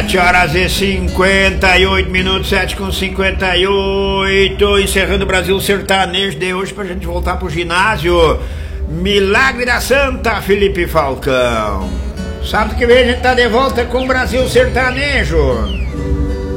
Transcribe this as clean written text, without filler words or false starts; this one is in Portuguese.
7h58, 7h58, encerrando o Brasil Sertanejo de hoje pra gente voltar pro ginásio Milagre da Santa, Felipe Falcão. Sábado que vem a gente tá de volta com o Brasil Sertanejo.